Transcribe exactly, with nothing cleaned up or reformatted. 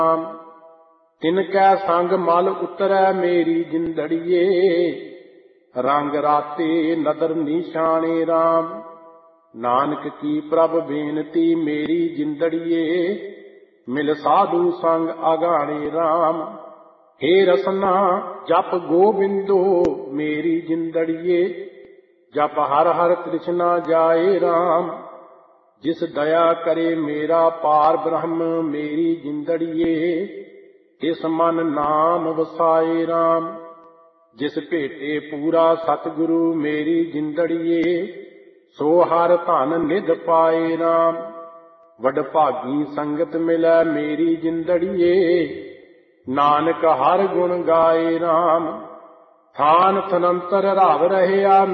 तिनकै संग मल उतरै मेरी जिंदड़िए, रंग राते नदर निशाने राम। नानक की प्रभ बेनती मेरी जिंदड़िए, मिल साधु संग अगाणे राम। हे रसना जप गोबिंदो मेरी जिंदड़िए, जप हर हर तृष्णा जाए राम। जिस दया करे मेरा पार ब्रह्म मेरी जिंदड़िए, इस मन नाम वसाए राम। जिस भेटे पूरा सतगुरु मेरी जिंदड़िए, सो हर धन निध पाए राम। वड भागी संगत मिलै मेरी जिंदड़िए, नानक हर गुण गाए राम। थान थनंतर रव रहया